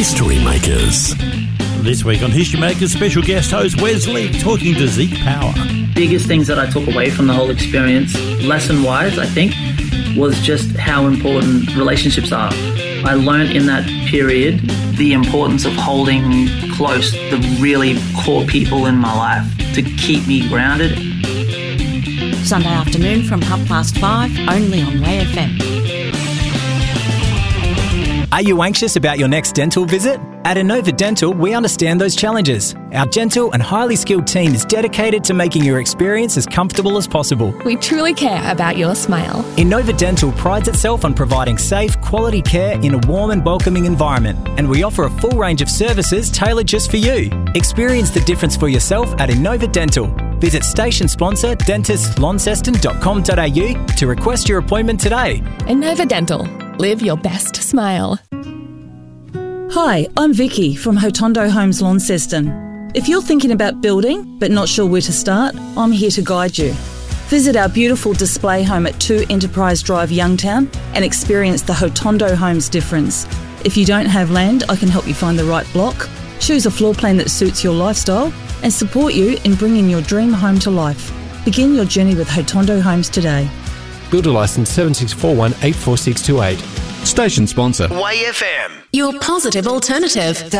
History Makers. This week on History Makers, special guest host Wesley talking to Zeke Power. Biggest things that I took away from the whole experience, lesson-wise, I think, was just how important relationships are. I learned in that period the importance of holding close the really core people in my life to keep me grounded. Sunday afternoon from 5:30, only on Ray FM. Are you anxious about your next dental visit? At Inova Dental, we understand those challenges. Our gentle and highly skilled team is dedicated to making your experience as comfortable as possible. We truly care about your smile. Inova Dental prides itself on providing safe, quality care in a warm and welcoming environment, and we offer a full range of services tailored just for you. Experience the difference for yourself at Inova Dental. Visit station sponsor dentistlaunceston.com.au to request your appointment today. Inova Dental. Live your best smile. Hi, I'm Vicky from Hotondo Homes Launceston. If you're thinking about building but not sure where to start, I'm here to guide you. Visit our beautiful display home at 2 Enterprise Drive, Youngtown, and experience the Hotondo Homes difference. If you don't have land, I can help you find the right block, choose a floor plan that suits your lifestyle, and support you in bringing your dream home to life. Begin your journey with Hotondo Homes today. Builder licence 7641 84628. Station sponsor Way FM. Your positive alternative.